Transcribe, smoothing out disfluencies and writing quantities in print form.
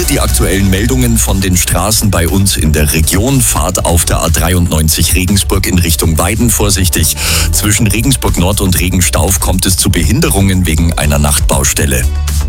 die aktuellen Meldungen von den Straßen bei uns in der Region. Fahrt auf der A93 Regensburg in Richtung Weiden vorsichtig. Zwischen Regensburg Nord und Regenstauf kommt es zu Behinderungen wegen einer Nachtbaustelle.